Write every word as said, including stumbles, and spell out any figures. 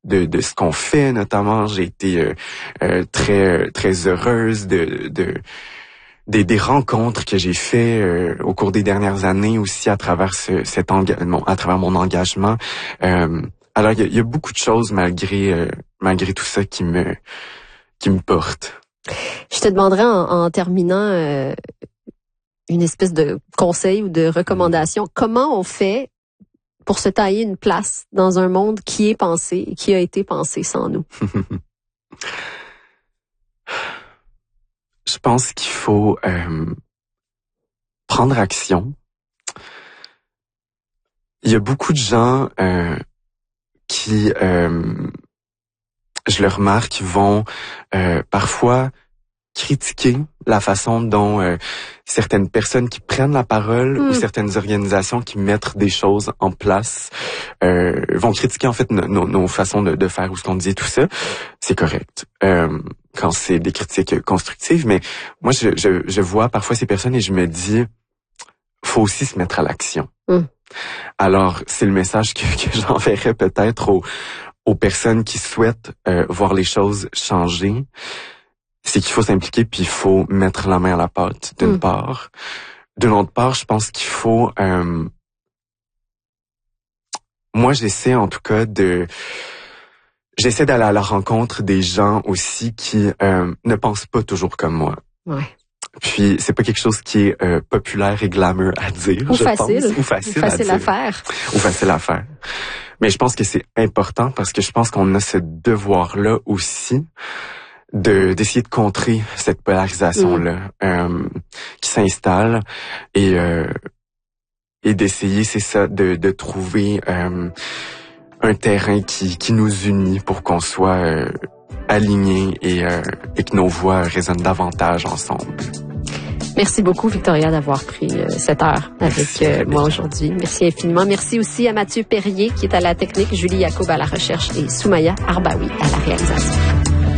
de, de ce qu'on fait notamment. J'ai été euh, euh, très très heureuse de, de des, des rencontres que j'ai fait euh, au cours des dernières années aussi à travers ce, cet enga- mon, à travers mon engagement. Euh, alors il y a, y a beaucoup de choses malgré euh, malgré tout ça qui me qui me portent. Je te demanderais en, en terminant euh, une espèce de conseil ou de recommandation. Comment on fait pour se tailler une place dans un monde qui est pensé, qui a été pensé sans nous? Je pense qu'il faut euh, prendre action. Il y a beaucoup de gens euh, qui, euh, je le remarque, vont euh, parfois critiquer la façon dont euh, certaines personnes qui prennent la parole mmh. ou certaines organisations qui mettent des choses en place euh, vont critiquer en fait nos, nos, nos façons de, de faire ou ce qu'on dit, tout ça. C'est correct euh, quand c'est des critiques constructives, mais moi je, je, je vois parfois ces personnes et je me dis faut aussi se mettre à l'action. Mmh. Alors c'est le message que, que j'enverrais peut-être aux, aux personnes qui souhaitent euh, voir les choses changer. C'est qu'il faut s'impliquer puis il faut mettre la main à la pâte, d'une mmh. part. D'une autre part, je pense qu'il faut... Euh, moi, j'essaie en tout cas de... J'essaie d'aller à la rencontre des gens aussi qui euh, ne pensent pas toujours comme moi. Ouais. Puis, c'est pas quelque chose qui est euh, populaire et glamour à dire, Ou je facile. pense. Ou facile. Ou facile à, à dire. faire. Ou facile à faire. Mais je pense que c'est important parce que je pense qu'on a ce devoir-là aussi de d'essayer de contrer cette polarisation-là mmh. euh, qui s'installe et euh, et d'essayer, c'est ça, de de trouver euh, un terrain qui qui nous unit pour qu'on soit euh, alignés et euh, et que nos voix résonnent davantage ensemble. Merci beaucoup, Victoria, d'avoir pris euh, cette heure avec euh, moi aujourd'hui. Merci infiniment. Merci aussi à Mathieu Perrier, qui est à la technique, Julie Yacoub à la recherche et Soumaya Arbaoui à la réalisation.